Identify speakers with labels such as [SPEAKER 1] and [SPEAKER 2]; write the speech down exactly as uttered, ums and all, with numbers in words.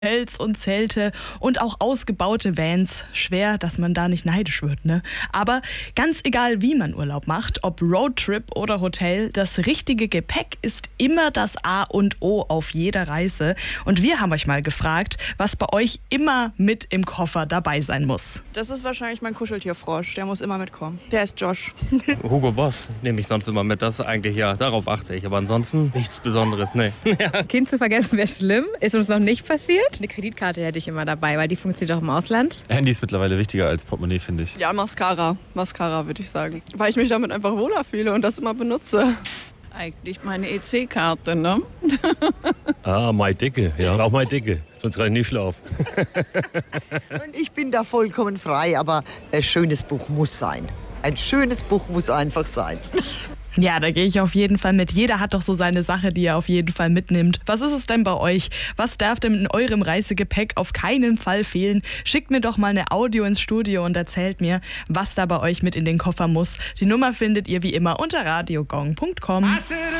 [SPEAKER 1] Hotels und Zelte und auch ausgebaute Vans. Schwer, dass man da nicht neidisch wird, ne? Aber ganz egal, wie man Urlaub macht, ob Roadtrip oder Hotel, das richtige Gepäck ist immer das A und O auf jeder Reise. Und wir haben euch mal gefragt, was bei euch immer mit im Koffer dabei sein muss.
[SPEAKER 2] Das ist wahrscheinlich mein Kuscheltierfrosch, der muss immer mitkommen. Der ist Josh.
[SPEAKER 3] Hugo Boss nehme ich sonst immer mit, das eigentlich ja, darauf achte ich. Aber ansonsten nichts Besonderes, ne. Ja.
[SPEAKER 4] Kind zu vergessen wäre schlimm, ist uns noch nicht passiert. Eine Kreditkarte hätte ich immer dabei, weil die funktioniert auch im Ausland.
[SPEAKER 5] Handy ist mittlerweile wichtiger als Portemonnaie, finde ich.
[SPEAKER 2] Ja, Mascara. Mascara, würde ich sagen. Weil ich mich damit einfach wohler fühle und das immer benutze. Eigentlich meine E C-Karte, ne?
[SPEAKER 6] Ah, meine Decke. Ja, auch meine Decke. Sonst kann ich nicht schlafen.
[SPEAKER 7] Ich bin da vollkommen frei, aber ein schönes Buch muss sein. Ein schönes Buch muss einfach sein.
[SPEAKER 1] Ja, da gehe ich auf jeden Fall mit. Jeder hat doch so seine Sache, die er auf jeden Fall mitnimmt. Was ist es denn bei euch? Was darf denn in eurem Reisegepäck auf keinen Fall fehlen? Schickt mir doch mal eine Audio ins Studio und erzählt mir, was da bei euch mit in den Koffer muss. Die Nummer findet ihr wie immer unter radiogong punkt com.